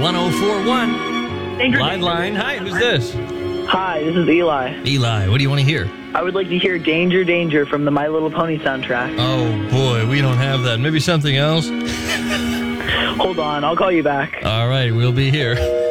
1041. Danger, Live line. Hi, who's this? Hi, this is Eli. Eli, what do you want to hear? I would like to hear Danger, Danger from the My Little Pony soundtrack. Oh, boy, we don't have that. Maybe something else? Hold on, I'll call you back. All right, we'll be here.